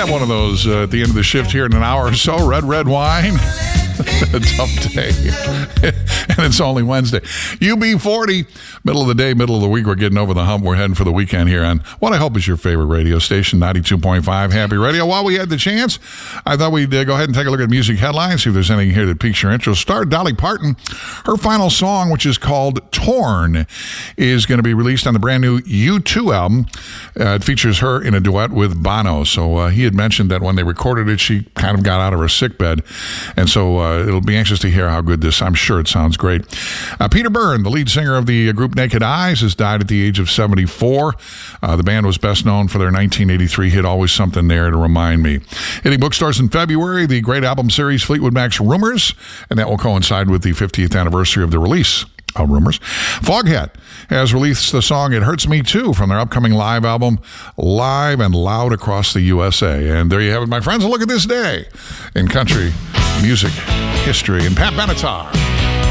have one of those at the end of the shift here in an hour or so. Red wine. A tough day. And it's only Wednesday. UB40, middle of the day, middle of the week. We're getting over the hump. We're heading for the weekend here on what I hope is your favorite radio station, 92.5 Happy Radio. While we had the chance, I thought we'd go ahead and take a look at music headlines, see if there's anything here that piques your interest. Star Dolly Parton, her final song, which is called Torn, is going to be released on the brand new U2 album. It features her in a duet with Bono. So he had mentioned that when they recorded it, she kind of got out of her sickbed. And so it'll be anxious to hear how good this, I'm sure it sounds great. Peter Byrne, the lead singer of the group Naked Eyes, has died at the age of 74. The band was best known for their 1983 hit Always Something There to Remind Me. Hitting bookstores in February, the great album series Fleetwood Mac's Rumors, and that will coincide with the 50th anniversary of the release of Rumors. Foghat has released the song It Hurts Me Too from their upcoming live album, Live and Loud Across the USA. And there you have it, my friends. A look at this day in country music history. And Pat Benatar.